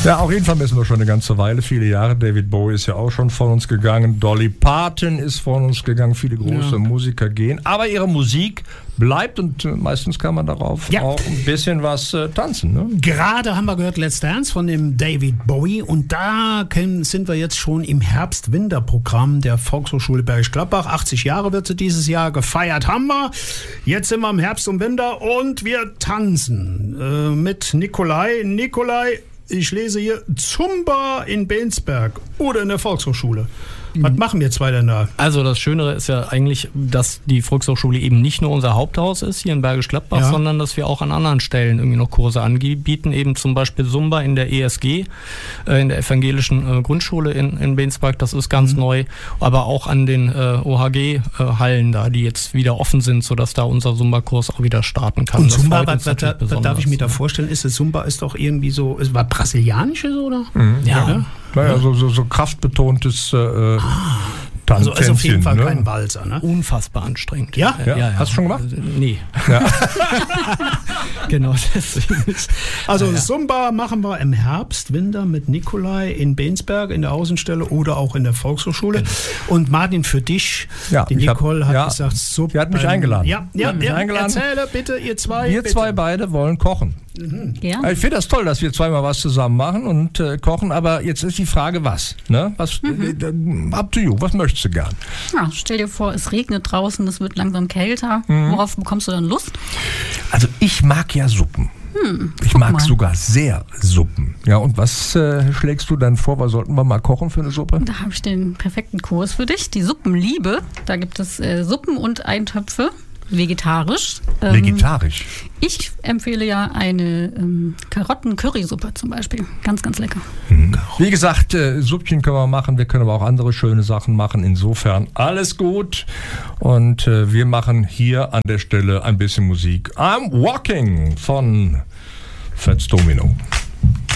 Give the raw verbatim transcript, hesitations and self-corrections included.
Ja, auch ihn vermissen wir schon eine ganze Weile, viele Jahre. David Bowie ist ja auch schon von uns gegangen. Dolly Parton ist von uns gegangen. Viele große ja. Musiker gehen. Aber ihre Musik bleibt und äh, meistens kann man darauf ja. auch ein bisschen was äh, tanzen. Ne? Gerade haben wir gehört Let's Dance von dem David Bowie und da können, sind wir jetzt schon im Herbst-Winter-Programm der Volkshochschule Bergisch Gladbach. achtzig Jahre wird sie dieses Jahr gefeiert, haben wir. Jetzt sind wir im Herbst und Winter und wir tanzen äh, mit Nikolai. Nikolai, ich lese hier Zumba in Bensberg oder in der Volkshochschule. Was machen wir zwei denn da? Also das Schöne ist ja eigentlich, dass die Volkshochschule eben nicht nur unser Haupthaus ist hier in Bergisch Gladbach, ja. sondern dass wir auch an anderen Stellen irgendwie noch Kurse anbieten, eben zum Beispiel Zumba in der E S G, äh, in der evangelischen äh, Grundschule in, in Bensberg, das ist ganz mhm. neu, aber auch an den äh, O H G-Hallen äh, da, die jetzt wieder offen sind, sodass da unser Zumba-Kurs auch wieder starten kann. Und Zumba, was, was, was, was darf ich mir da vorstellen? Ist das Zumba ist doch irgendwie so, ist was Brasilianisches oder? Mhm. Ja. ja. Naja, so, so, so kraftbetontes äh, ah. Also ist auf jeden Fall ne? kein Walzer, ne? Unfassbar anstrengend. Ja? ja? ja, ja. Hast du schon gemacht? Nee. Ja. Genau, deswegen ist. Also ja, ja. Zumba machen wir im Herbst, Winter mit Nikolai in Bensberg in der Außenstelle oder auch in der Volkshochschule. Genau. Und Martin, für dich, ja, die Nicole hab, hat ja, gesagt, so. Die hat mich ähm, eingeladen. Ja, ja, mich ja eingeladen. Erzähle bitte, ihr zwei. Wir bitte. zwei beide wollen kochen. Mhm. Ja. Ich finde das toll, dass wir zweimal was zusammen machen und äh, kochen, aber jetzt ist die Frage, was? Ne? Was mhm. äh, up to you, was möchtest du gern? Ja, stell dir vor, es regnet draußen, es wird langsam kälter. Mhm. Worauf bekommst du dann Lust? Also ich mag ja Suppen. Hm, ich mag mal. sogar sehr Suppen. Ja, und was äh, schlägst du dann vor? Was sollten wir mal kochen für eine Suppe? Da habe ich den perfekten Kurs für dich. Die Suppenliebe. Da gibt es äh, Suppen und Eintöpfe. Vegetarisch. Ähm, Vegetarisch? Ich empfehle ja eine ähm, Karotten-Currysuppe zum Beispiel. Ganz, ganz lecker. Mhm. Wie gesagt, äh, Suppchen können wir machen. Wir können aber auch andere schöne Sachen machen. Insofern alles gut. Und äh, wir machen hier an der Stelle ein bisschen Musik. I'm Walking von Fats Domino.